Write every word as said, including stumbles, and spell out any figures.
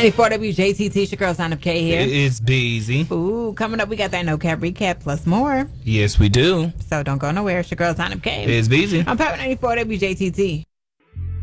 ninety-four W J T T, your girl Sign Up K here. It's Beezy. Ooh, coming up, we got that No Cap Recap plus more. Yes, we do. So don't go nowhere. It's your girl Sign Up K. It's Beezy. I'm Power ninety-four W J T T.